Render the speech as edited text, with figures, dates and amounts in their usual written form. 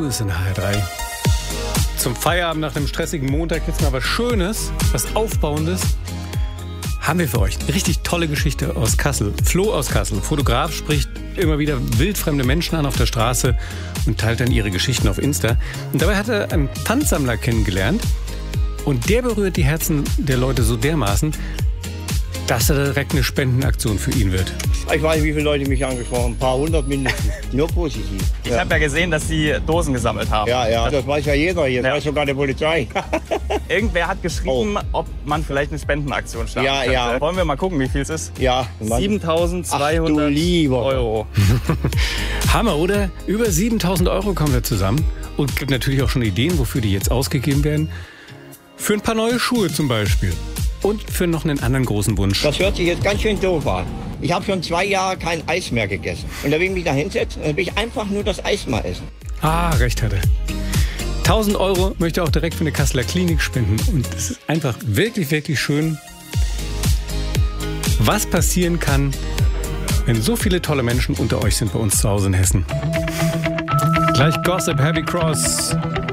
ist in HR3. Zum Feierabend nach einem stressigen Montag jetzt mal was Schönes, was Aufbauendes. Haben wir für euch eine richtig tolle Geschichte aus Kassel. Flo aus Kassel, Fotograf, spricht immer wieder wildfremde Menschen an auf der Straße und teilt dann ihre Geschichten auf Insta. Und dabei hat er einen Pfandsammler kennengelernt und der berührt die Herzen der Leute so dermaßen, dass er direkt eine Spendenaktion für ihn wird. Ich weiß nicht, wie viele Leute mich angesprochen haben. Ein paar hundert mindestens. Nur positiv. Ich habe ja gesehen, dass Sie Dosen gesammelt haben. Ja, das weiß ja jeder hier. Das weiß sogar die Polizei. Irgendwer hat geschrieben, ob man vielleicht eine Spendenaktion starten könnte. Ja. Wollen wir mal gucken, wie viel es ist? Ja. 7.200 Euro. Hammer, oder? Über 7.000 Euro kommen wir zusammen. Und gibt natürlich auch schon Ideen, wofür die jetzt ausgegeben werden. Für ein paar neue Schuhe zum Beispiel. Und für noch einen anderen großen Wunsch. Das hört sich jetzt ganz schön doof an. Ich habe schon 2 Jahre kein Eis mehr gegessen. Und da will ich mich da hinsetzen, dann will ich einfach nur das Eis mal essen. Ah, recht hat er. 1.000 Euro möchte er auch direkt für eine Kasseler Klinik spenden. Und es ist einfach wirklich, wirklich schön, was passieren kann, wenn so viele tolle Menschen unter euch sind bei uns zu Hause in Hessen. Gleich Gossip, Heavy Cross.